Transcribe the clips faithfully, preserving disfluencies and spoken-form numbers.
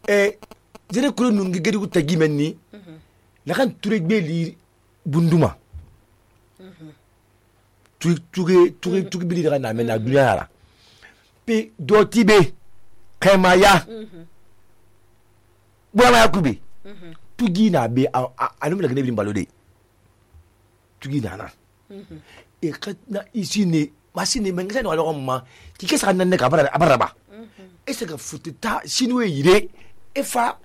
eh jere ko nu ngi gedi ko tagi menni la kan touré be li bunduma tu tu tu tu bi li na men na dunya la pe do tibe kemaya bwana yakubi tugi na be anu la gene balode tugi na na e na ici ne masine mengesa no alors ma ki kesa na ne ka bara abaraba e se ka futita sinwe yire e fa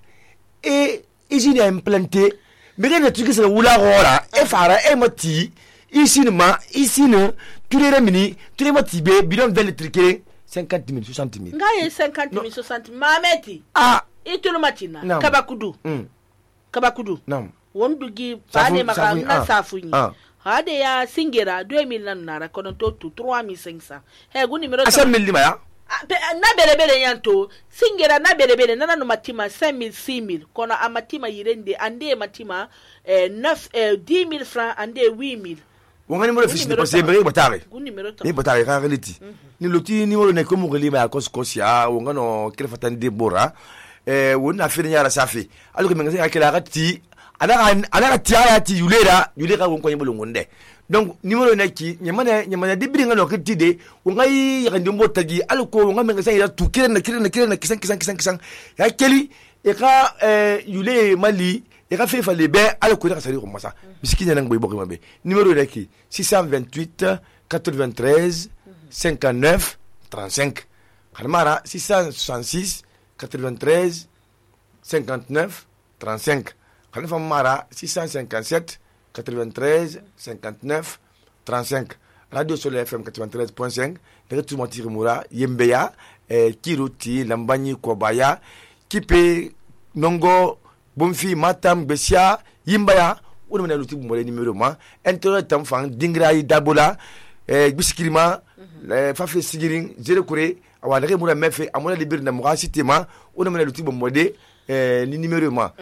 e ici ne implanté mais que tu kesa wula gora e fara e mati ici ne ma ici ne tu les remini tu les mati be bidon vingt litres cinquante mille soixante mille ngaye cinquante mille soixante mille mameti ah itulu matina kabakudu mm. kabakudu nam wondugi bane maka na safunyi ah. hade ya singira deux mille nan nara kono to trois mille cinq cents he gu numero asa mille ma ya na bele bele yanto singira na bele bele nana no matima cinq mille six mille kono amatima yirende ande matima eh, neuf eh, dix mille francs ande huit mille wongani mo le fiche de poste be batare gu numero to be batare ka reliti ni loti ni wolo ne ko mo gelima ya koskosia wongano krefatan de bora eh wona fini yara safi aluko menga ya kila gati ala ala ti ala ti yulera yulera won ko nyimbo ngonde donc numéro neki nyamana nyamana dibiri ngano kitide wongai ya ndimbo tagi aluko wonga menga ya tu kirena kirena kirena kisan kisan kisan kisan ya keli e ka eh yule mali e ka fefa le be aluko ya sari ko masa miskina nang boy bokki mabe numéro neki six cent vingt-huit quatre-vingt-treize cinquante-neuf trente-cinq kalmara six cent soixante-six quatre-vingt-treize cinquante-neuf trente-cinq Khalifa Mara six cent cinquante-sept quatre-vingt-treize cinquante-neuf trente-cinq Radio Soleil F M quatre-vingt-treize point cinq Deretu Matiri Moura Yembeya eh, Kiruti Lambani Kobaya Kipe Nongo Bonfi Matam Besia Yimbaya on a l'outil pour le numéro ma internet enfant Dingrayi Dabola eh, Biskirima mm-hmm. Fafe Sigiring Zero Kure awala ke mura mefe amona libir na muga sistema on a l'outil pour modé eh ni numéro ma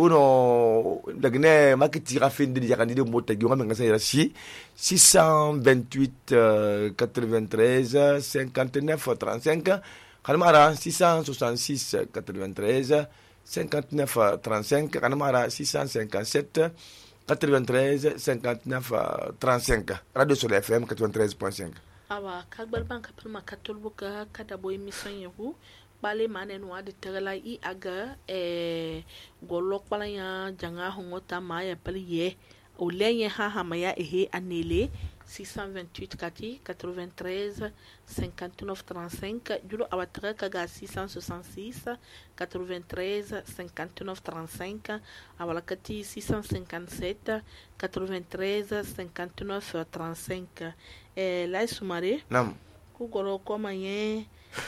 uno dagne makiti rafin de yakandi de mota gi ngam ngasa rashi six cent vingt-huit quatre-vingt-treize cinquante-neuf trente-cinq kalmara six cent soixante-six quatre-vingt-treize cinquante-neuf trente-cinq kalmara six cent cinquante-sept quatre-vingt-treize cinquante-neuf trente-cinq Radio Soleil F M quatre-vingt-treize point cinq awa kagbal banka palma katolbuka kada boy mission yehu bale mane no ade tegala I aga eh golok palanya janga hongota maya paliye olenye ha ha maya ehe anele six cent vingt-huit kati quatre-vingt-treize cinquante-neuf trente-cinq julo awatra kaga six cent soixante-six quatre-vingt-treize cinquante-neuf trente-cinq awala kati six cent cinquante-sept quatre-vingt-treize cinquante-neuf trente-cinq eh la sumare nam ku goro koma ye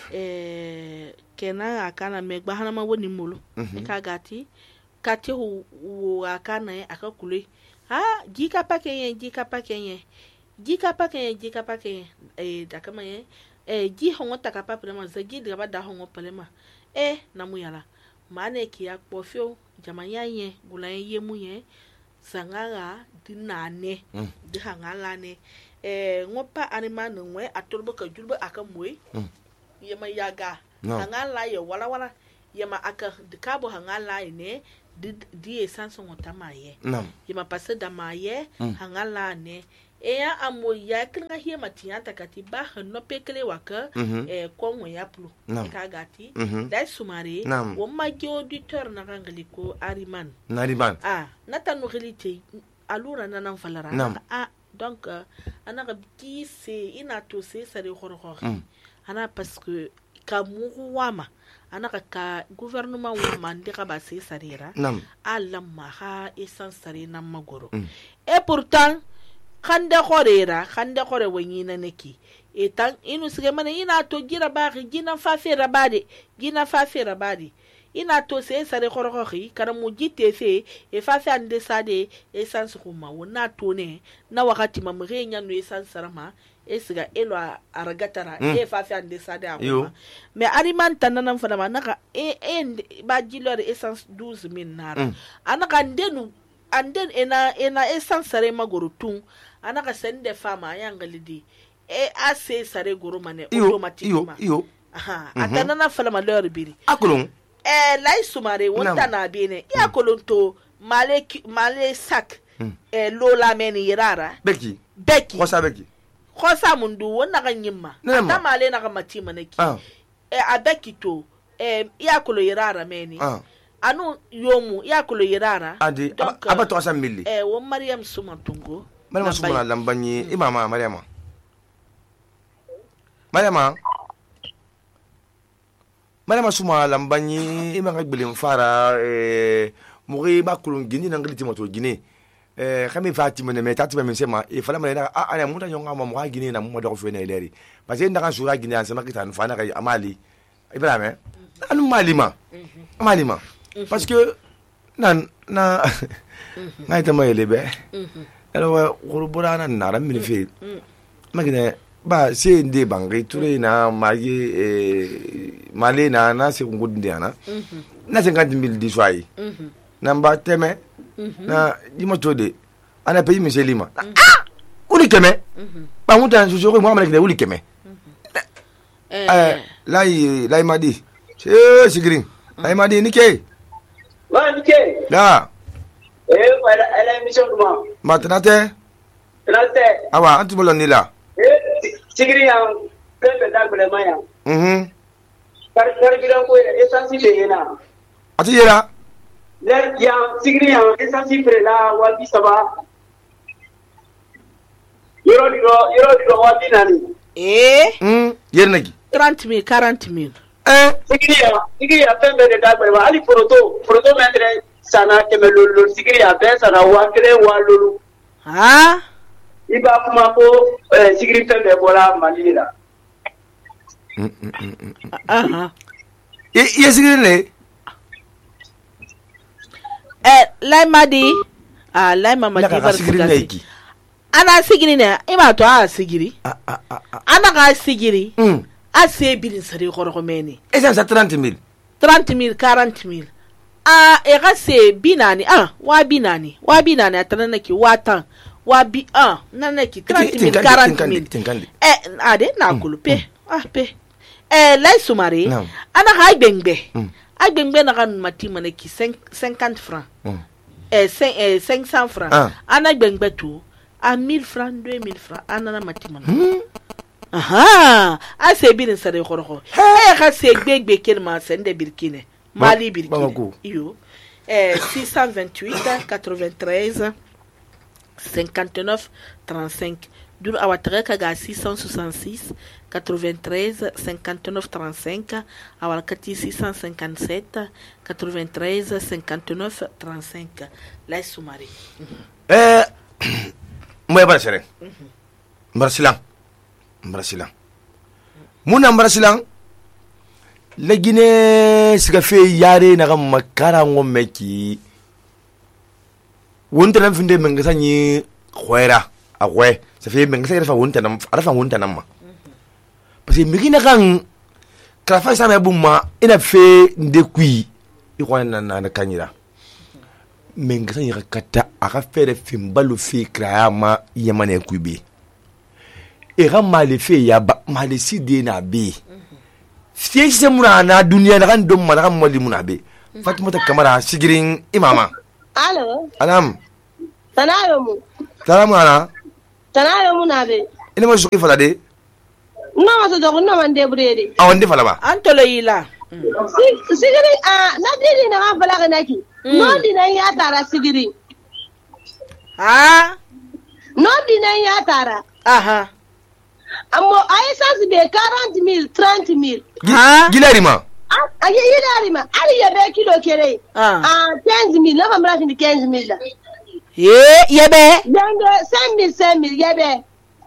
eh kena akana megba hana ma woni mulu ka gati kati hu akana akakule ha jika pakenye jika pakenye jika pakenye jika pakenye eh dakama ye eh ji hongo takapa prema zagi daba da hongo palema eh namuyala mane ki akpofio jamanya ye gulan ye muye sangara dinane de hangala ne eh ngopa anima nwe atolbo ka julba akamwe yema yaga hangala ye wala wala yema aka de kabo hangala ne di di essence ngota maye yema passe da maye hangala ne eya amo ya klinga hiya matia takati ba no pekele waka eh konwe ya plu ka gati dai sumare wo magi auditeur na rangaliko ariman nariman ah nata no relite alura na nan falara ah donc ana qui c'est ina to c'est ça de horror ana parce que kamuwama ana ka gouvernement wo mandira ba c'est ça dira alla maha essence sare na magoro et pourtant khande khorera khande khore wanyina neki etan inu sige mana ina to gira ba gina fa fera bade gina fa fera bade ina to se sare khorokhi kana mujite fe e fa fa ande sade essence kuma wona to ne na wakati mamre nya no essence sarama esiga elo aragatara e fa fa ande sade akuma mais alimenta nanan fa na naka e e ba jilor essence douze mille nara anaka ndenu anden ena ena essence sare magoro tun anaka sende fama yangalidi e ase sare goro mane automatique iyo iyo aha atana na fala maleur biri akulun eh lai sumare wonta na bene ya kolonto male male sak eh lola meni yirara beki beki ko sa beki khosa mundu wonna ganyimma ta male na gamati manaki eh abeki to eh ya kolo yirara meni anu yomu ya kolo yirara adi aba to asam milli eh wo Mariam Sumantungo Mariam Sumana lambanyi imama Mariama Mariama Mariama Sumana lambanyi imanga gbele mfara eh muri bakulun gini nangli timoto gini eh kami Fatima ne metati ba sema e fala mana a ana muta nyonga ma mo gini na mo do fene leri parce que ndaka sura gini ansema kitan fana kai amali Ibrahim anu malima malima parce que nan na ngai tama elebe alors urubura na nara mi fi magine ba se ndi bangi ture na magi eh male na na se ngudi ana na cinquante mille di swai namba teme na dimo tode ana payi miselima ah uli keme ba muta so ko mo amale kede uli keme eh lai lai madi eh sigrin lai madi nike wa nike da eh wala ala mission duma matanate trate awa antu bolo nila eh sigrin ya pepe da bele maya mhm kar kar bidan ko essence de yana ati yera le ya sigri ya essence pre la wa bi saba yoro diro yoro diro wa dinani eh mm yernagi trente mille quarante mille eh sigri ya sigri ya pembe de da bele ali proto proto metre sana keme lolo sigri ya ben sana wa kre wa lolo ha iba kuma ko sigri pembe bola malira aha ye sigri ne eh lai madi ah lai mama di bar sigiri ana sigiri ne ima to a sigiri ana ga sigiri mm a se bilin sare gorgo meni e ça trente mille trente mille quarante mille a e ga se binani ah wa binani wa binani atana ki watan wa bi ah nanaki trente mille quarante mille eh ade na kulupe ah pe eh lai sumari ana ga gbengbe agbengbe na kan mati manaki cinquante francs eh cinq cents francs ana gbengbe to a mille francs deux mille francs ana na mati manaki aha a se bi ni sare khoro eh ka se gbegbe kelma sende birkine mali birkine iyo eh six cent vingt-huit quatre-vingt-treize cinquante-neuf trente-cinq dur awatre ka ga six cent soixante-six quatre-vingt-treize cinquante-neuf trente-cinq awal kati six cent cinquante-sept quatre-vingt-treize cinquante-neuf trente-cinq la sumari eh moy barasere barasilan barasilan muna barasilan la Guinée siga fe yare na ga makara ngomeki wonta na finde menga sanyi khoira akwe ça fait menga sa fa wonta na arafa wonta na ma parce que migina kan krafa sa me bumma ina fe ndekui ikwana na na kanyira menga sanyi kata aka fere fimbalu fi krama yamane kubi e ga male fe ya ba male sidi na bi fi se muna na duniya na kan dum mana kan mali muna be Fatima ta kamara sigirin imama allo alam tanayo mu salamu ala tanayo mu na be ina ma suki fala de no ma so dogo no man de brede a wande fala ba antolo yila sigiri a na didi na ga fala ga naki no di na ya tara sigiri ha no di na ya tara aha amo ay sans be quarante mille trente mille ha gilarima a ye gilarima ali ya be kilo kere ah quinze mille la famra fin quinze mille la ye yebe denge cinq mille cinq mille yebe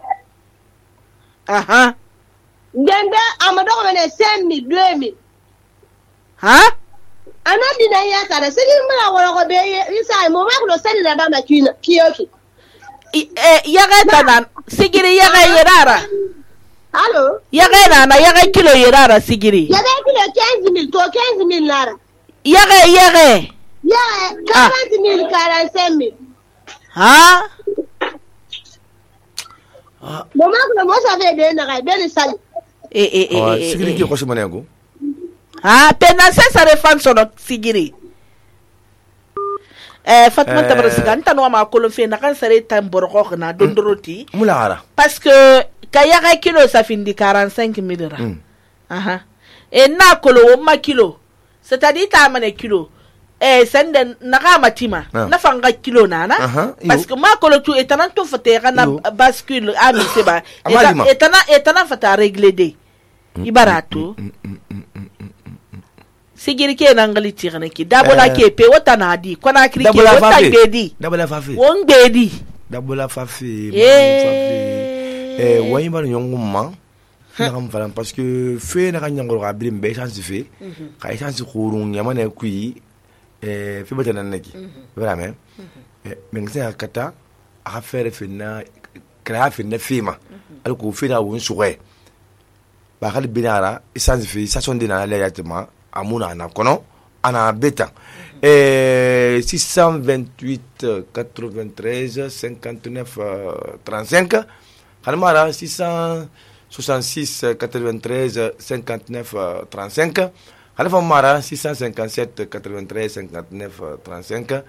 aha denge amado ko ne cinq mille deux mille ha ana dina ya tara sigiri mala wala ko be isa mo ma ko sali la dama kina kiyoki eh yaga tanan sigiri yaga yerara allo yaga na na yaga kilo yerara sigiri yaga kilo quinze mille to quinze mille nara yaga yaga ya quarante mille quarante-cinq mille ha mo ma ko mo sa fe de na ga be ni sali eh eh eh sigiri ki ko se manego ah pena se sare fan sono sigiri eh Fatma Eh. tabarasiga anta no ma kolon fe na kan sare tan borgo na dondoroti Moulara. parce que kaya ka kilo ça finit quarante-cinq mille ra aha et na kolo o ma kilo c'est-à-dire ta mane kilo eh sende na ka matima Ah. na fanga kilo nana Aha, yo. parce que ma kolo tu etana to fate kana Yo. bascule ami seba Amalima. etana etana fata régler de ibarato sigiri ke na ngali tirane ki dabola Eh. ke pe wota na di kona kri ke Dabola wota fafe. bedi Dabola fafe. won bedi Dabola fafe. Eh. Eh, wani ba nyongo ma. Na kam falam parce que fe na kan nyangol ga brim be chance fe. Ka chance khurun yamane kui eh fe bata nan naki. Vraiment. Eh men sa kata a faire fe na kra fe na fima. Al ko fe na won suwe. Ba khal binara essence fe sa son dina la yatima amuna na kono ana beta. Et six cent vingt-huit quatre-vingt-treize cinquante-neuf trente-cinq Kalmara six cent soixante-six quatre-vingt-treize cinquante-neuf trente-cinq Khalifa Mara six cent cinquante-sept quatre-vingt-treize cinquante-neuf trente-cinq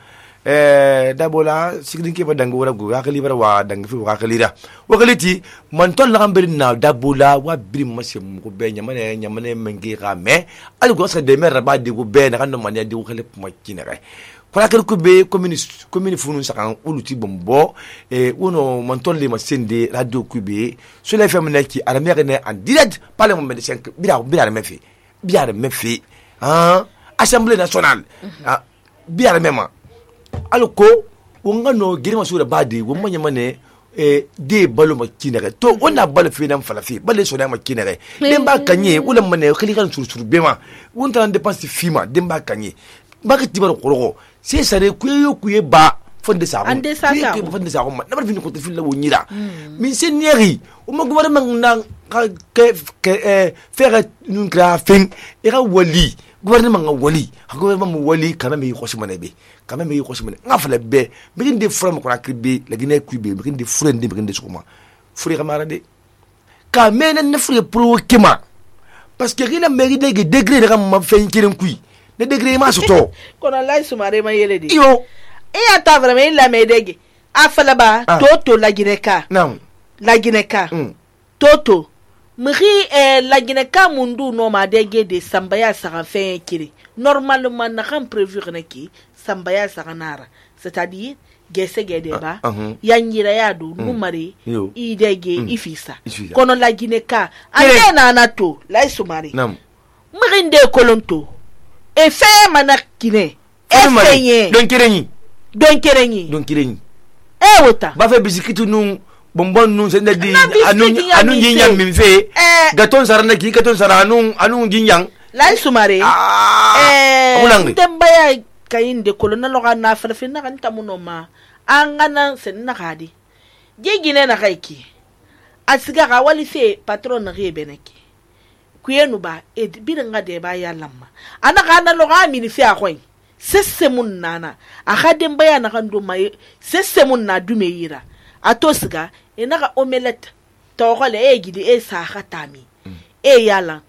eh dabola sigrin ke badanga wala go akali bara wa danga fi wa akali da wakali ti man ton la ngambiri na dabola wa brim masem ko be nyamane nyamane mengi ga me ali go sa de mer ba di go be na kan man ya di ko le ma kinere ko akali ko be commune commune funu sakan uluti bombo e uno man ton le ma sende radio ku be so le fem na ki ara mer ne en direct parler mon médecin bira bira me fi bira me fi hein assemblée nationale ah bira même alko wonga no girma sura badi wo manya mane e de balo makinere to ona balo fi nam fala fi bale so na makinere dem ba kanye wala mane khali kan sur sur bema wonta de dépense fima dem ba kanye ba ka tibaro korogo c'est ça ne kuyo kuye ba fonde sa ko Ande sa ka ko fonde sa ko na ba fi ko te fi la wonyira min seniori o ma gouvernement nang ka ke ke faire une grafing era wali gouvernement nga wali gouvernement mo wali quand même yi ko simane be quand même yi ko simane nga fala be bi ngeen de from ko akribe la gine ku be bi ngeen de frende bi ngeen de sukuma furi kamara de ka menen na furi pro kema parce que rina meri de degré de kam ma fen kiren kui ne degré ma soto kono lay sumare ma yele di yo e ata vraiment la medege afala ba Ah. toto la gineka nam la gineka mm. toto mri eh, la gineka mundu no ma dege de sambaya sara fe kiri normalement na kan prévu ki sambaya sara nara c'est-à-dire gese gede ba Ah, mhm. yanyira yadu numari Yo. idege Mm. ifisa Ifisa. kono la gineka Kere. ande na na to la sumari nam mri de kolonto e fe mana kine e fenye don kirenyi don kerenyi don kirenyi e wota ba fe bisikitu nun bonbon nun sen di Na biscuit anu ya anu min yinyang fe. min fe Eh. gaton sarana ki gaton saranu anu yinyang lai sumare ah eh amulangi ndembaya kayinde kolona loga na farfin na kanta muno ma angana sen na kadi jegine na kaiki asiga ga wali fe patron na rebe naki kuyenu ba e biringa de ba ya lamma ana kana loga mini fe akoy sesse mun nana aka dembaya na kan do mai sesse mun na dume yira atosiga enaka omelette to gole e gidi e sa khatami e yala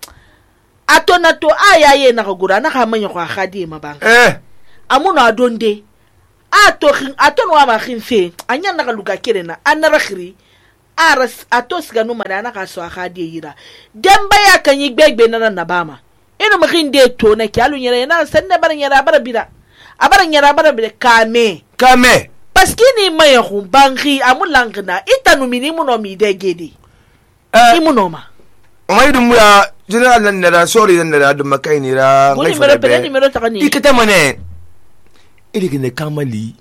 atona to aya ye na gura na ka manya kwa khadi mabanga eh amuno adonde ato khin atono wa makhin fe anya na luka kirena anara khiri aras atosiga no madana ka so khadi yira demba ya kanyi gbegbe na na bama eno makhin de to na kyalu nyere na sanne bar nyera bar bida abara nyera bar bida kame kame parce que ni maya khu bangi amulangna itanu mini muno mi de gedi eh imunoma mai dum ya general nan da sorry nan da dum makai ni ra Mo numero pere numero takani ikete mane ili kine kamali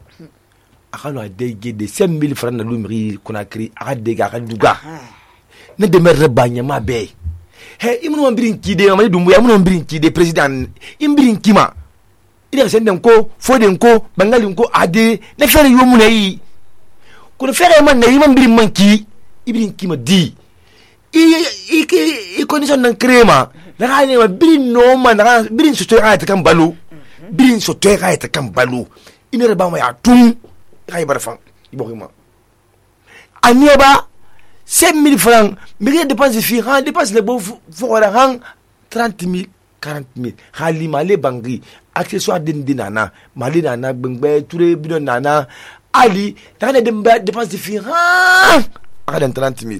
akano adege de cinq mille francs na lumri kunakri akadege akaduga ne de mer banya ma be he imuno mbirin kide mai dum ya imuno mbirin kide president imbirin kima ile senden ko foden ko bangalin ko ade ne fere yomu na yi ko fere man na yi man mbirin manki ibrin kima di i i i condition nan crema na ga ne ma birin no ma na birin so to ga ta kan balu birin so to ga ta kan balu ina ba ma ya tum ga ibar fan ibokima ania ba cinq mille francs mi ga dépense fi ha dépense le bo fo ra han trente mille quarante mille hali male bangi accessoire din dinana mali nana bengbe touré bidon nana ali tane demba dépense de fi ha aka trente mille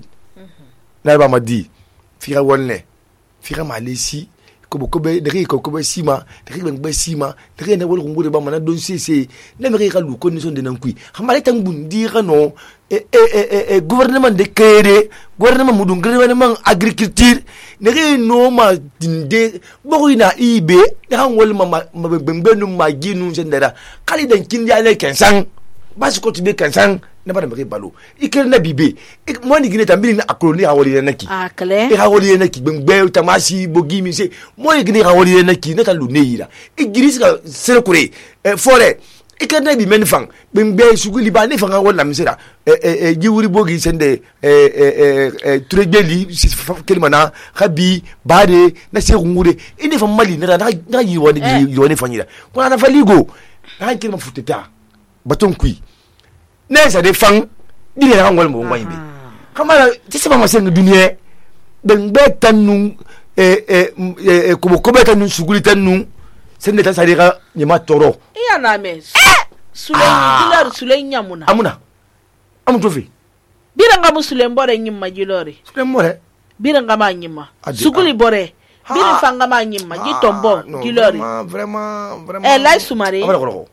na ba ma di fira wonne fira malesi ko ko be de ko ko be sima de bengbe sima de ne wol ngure ba mana don cc na me ka lu condition de nan kui hamale tang bundi no e e e gouvernement de créer gouvernement mudun gouvernement agriculture ne re no ma dinde boina ibe da wol ma bengbe no ma ginu sendera kali dan kindi ale kensan basi ko tibe kensan na ba me balo ikel na bibe mo ni gine tambili na akoloni ha woli na ki ah kale e ha woli na ki bengbe tamasi bogi mi se mo ni gine ha woli na ki na ta lu neira e giris ka sere kure e fore ikel na bi men fang bengbe suguli ba ne fanga wala misera e e jiwuri bogi sende e e e turegbeli kelmana khabi bade na se ngure ine fa mali na na yiwani yiwani fanyira kuna na faligo na kelma futeta baton kui ne sa de fang di ne ngol mo ngwa yimbe kamara tisi ba masenga dunia bengbe tanu e e ko ko beta nu suguli tanu sende ta sadira nyama toro iya na mes Sulay dilar sulay nyamuna amuna amu tofi biranga musulem bore nyimma jilore sulem more biranga ma nyimma suguli bore biri fanga ma nyimma ji tombo jilore vraiment vraiment eh lay sumare amara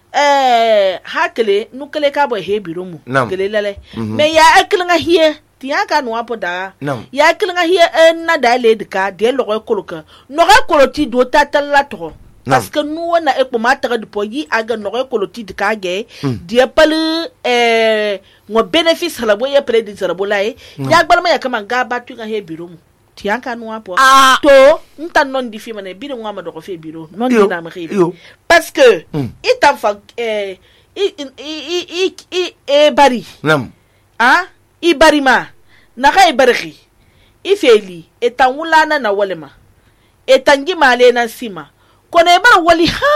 eh hakele nukele ka bo he biromu kele lele me ya akilanga hiye tiaka no apoda ya akilanga hiye na dale dika de logo koloka no ga koloti do tatalla to parce que nous on a ekpo matara de poyi aga no ga koloti dika ge de pal eh ngo bénéfice la boye près de zarabolae ya gbalma ya kama ga batu ga he biromu tiaka no apo to nta non di fi mané biro ngama do ko fe biro non di na ma khibi parce que itam fa eh i i i i e bari nam ah i bari ma na ga i bari i feli etangulana na walema etangi male na sima kone bar wali ha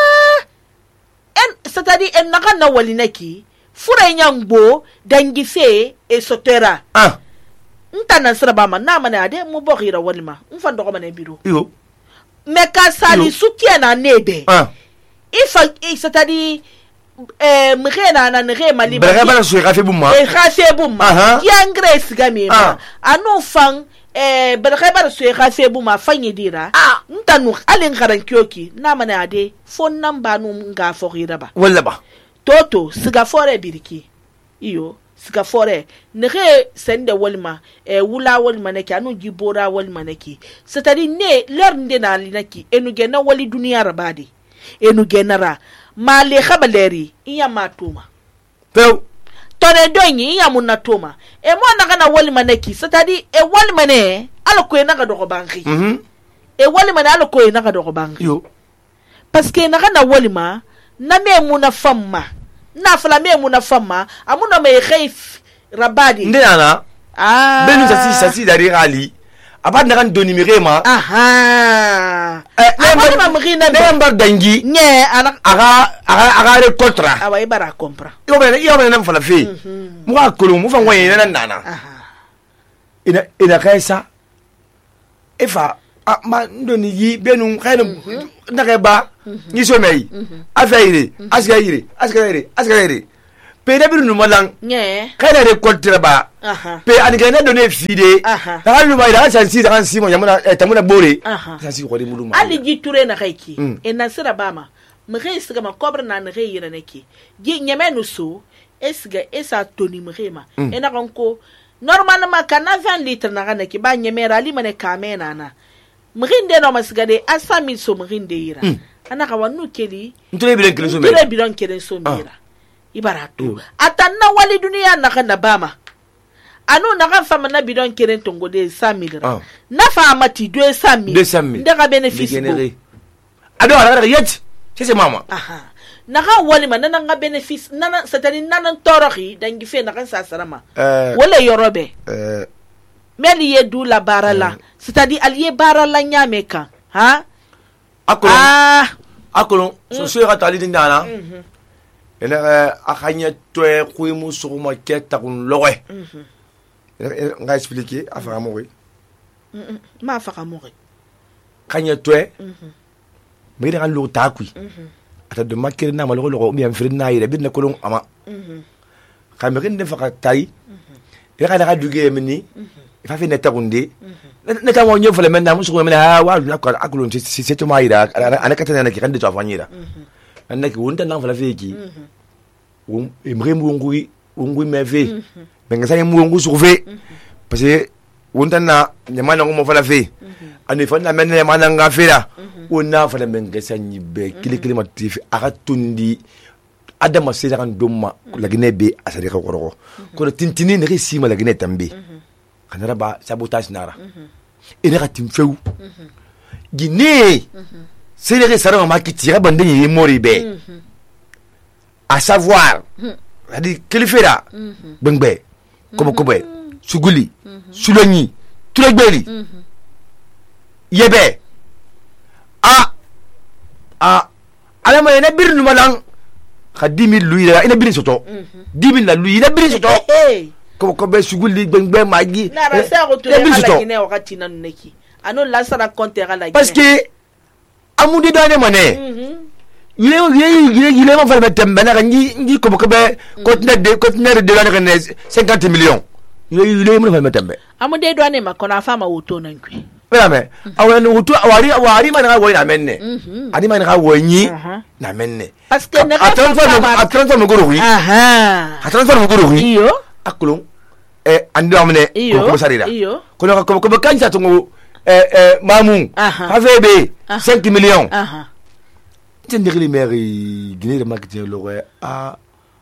en c'est-à-dire en naga na wali naki fure nyangbo dangi fe e sotera ah nta na sraba ma na mana ade mu bogira walima mfa ndo ma na biro yo me ka sali soutien na nebe ah ifa c'est-à-dire eh mrena na nre mali ba ba ba so ka fe buma e ka fe buma ki angres game ma anu fang eh ba ba so ka fe buma fanyi dira nta nu alen garan kyoki na mana ade phone number nu nga fogira ba wala ba toto siga fore biriki iyo siga fore nre sende walma e wula walma naki anu gibora walma naki c'est-à-dire ne leur ndena linaki enu gena wali dunia rabadi enu genara male khabaleri iya matuma pew tone donyi iya munatuma e mo na kana wali maneki c'est-à-dire e wali mane alko e naga doko bangi mhm e wali mane alko e naga doko bangi yo parce que na kana wali ma na me muna famma na fala me muna famma amuna me khaif rabadi ndena ah benu sasi sasi dari rali abad na kan do numéro ma aha eh amana ma mrina nemba dangi nye ana aga aga aga re kontra awa ibara compra yo bene yo bene nam fala fe mu ka kolo mu fa ngwe na nana aha ina ina kaisa efa ma ndoni yi benu khayna ndake ba ni so mei afayire asgayire asgayire asgayire pe da biru malang nye khayna re kontra ba aha pe anigana donner fide da halu mai da san si da si mo yamuna tamuna bore san si ko de muluma ali jiture na kaiki e na sira bama mre siga ma kobra na nre yira neki gi nyame no so esga esa toni mrema e na konko normalement kana vingt litres na kaneki ba nyame rali mane kamena na mrinde no masiga de asa mil so mrinde yira ana ka wanu keli ntule bilen kelen so me ntule bilen kelen so mira ibaratu atanna wali dunia na kana bama anu naka fama na bidon keren tongo de cent mille ra na fama ti deux cent mille ndaka bénéfice bo ado ala yet c'est mama aha naka wali ma nana nga bénéfice nana c'est-à-dire nana toroxi dangi fe naka sa sarama wala yorobe euh meli yedu la barala c'est-à-dire allié barala nyame kan ha akolo ah akolo so so ra tali ndana ene akanya toe kuimu suma keta kun lowe nga expliquer afara mori ma afara mori kanya toe me de kan lo ta kui ata de makere na malo lo mi am frin na ire bin na kolon ama ka me ken de fa tai e ka da duge mini fa fi neta kunde neta mo nyo fele men na musu ko men ha wa la ko akulon ci ci to maira ana ka tana ki kan de to afanyira ana ki wonta na fala fe ki um imre mu ngui ngui me fe me ngasa mu ngu su fe parce que wonta na nyama na mo fala fe ani fa na men na ma na nga fe la ona fala men ngasa ni be kili kili matif aka tundi adama sera kan domma la gine be asari ka koroko ko tintini ne resi ma la gine tambe kanara ba sabotage nara ene ka timfeu gine sera ke sara ma ki tira bande ni mori be à savoir adi kilifera bengbe kobo kobo suguli suloni tulegbeli yebe a a ala ma ene birnu malang ka dix mille lui la ina birin soto dix mille la lui ina birin soto ko ko be suguli bengbe magi na ra sa ko to ala gine wakati na neki ano la sara compte ala gine parce que amudi dane mané yile yile yile ma fa metem bana ngi ngi ko ko be conteneur de conteneur de la ne cinquante millions yile yile ma fa metem be amude dane ma kona fama woto nan kwi wala me awani woto awari awari ma na wo na menne ani ma na wo nyi na menne parce que ne ka transforme a transforme ko wi aha a transforme ko wi iyo akulun eh andi amne ko ko sarira iyo ko ko ko kanza to eh eh mamu fa febe cinq millions aha tendiri mairie guinée de marketing lo a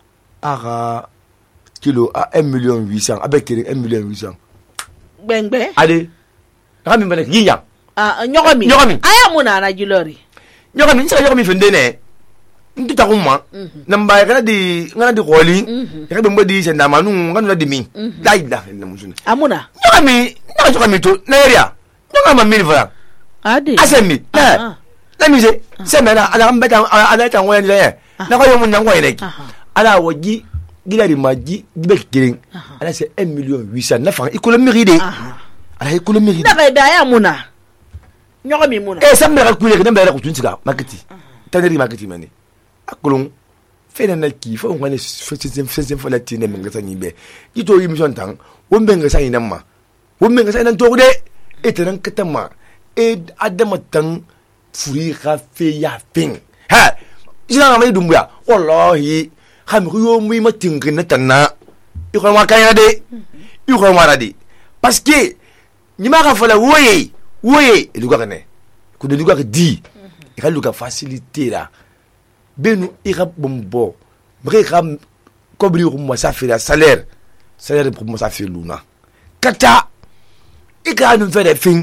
a kilo à un million huit cents avec un million huit cents bengbe allez rami bane yinya ah nyogomi nyogomi aya muna na jilori nyogomi nsa nyogomi fende ne nti ta kuma namba kana di ngana di kholi ya be mbodi se ndama nu ngana di mi dai da na musuni amuna nyogomi na nyogomi to na area nyogama mille francs ade asemi na na mi se se mena ala mbeta ala ta ngwe ni le na ko yomu na ngwe ne ki ala woji gilari maji gibe kirin ala c'est un million huit cents na fa ikolo méride ala ikolo méride na ba ya muna nyogomi muna e sambe ka kule ke mbere ko tuntika makati taneri makati mani akolon fena na ki fo ngwane fese fese fo latine menga sanyibe ito yi mission tang wombe nga sayina ma wombe nga sayina to de eteran katama e adama tang furi ka fe ya fin ha jina ma dumbuya wallahi xam yo muy ma tingin na tanna iko ma kayna de iko ma radi parce que ni ma ka fala woyé woyé lu ko ne ku de lu ko di e ka lu ka faciliter la benu e ka bombo bre ka kobri ko mo sa faire salaire salaire pour mo sa faire luna kata e ka nu faire fin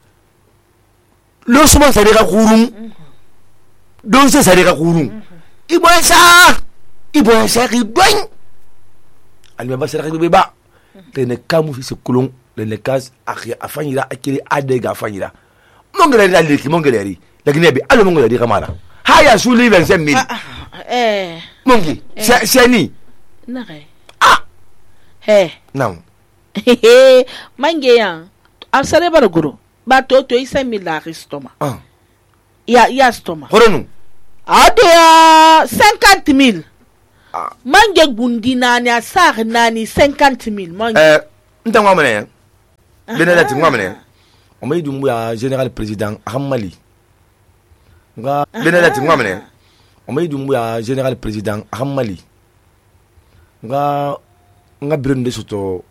lo suma sa ka kurun don se sa ka kurun i bo sa i bo sa ki doin alme ba sa ki ba te ne kamu fi se kulun le ne kas akhi afanyira akiri adega afanyira mongere la liki mongere ri lakini bi alo mongere ri kamara haya suli vingt-cinq mille eh mongi c'est ni nare ah he non mange yan asare bara guru ba to to cinq mille la ristoma ah ya ya stoma horonu ade cinquante mille mange gundi nani asar nani cinquante mille mange eh ntangwa mane benelati ngwa mane o may dumbu ya général président ahamali nga benelati ngwa mane o may dumbu ya général président ahamali nga nga birende soto